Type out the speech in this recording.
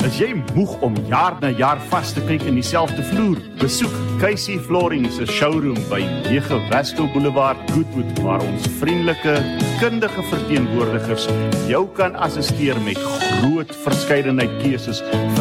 Is jy moeg om jaar na jaar vas te kyk in dieselfde vloer? Besoek KC Flooring se showroom by 9 Westel Boulevard, Goodwood, waar ons vriendelike, kundige verteenwoordigers jou kan assisteer met groot verskeidenheid keuses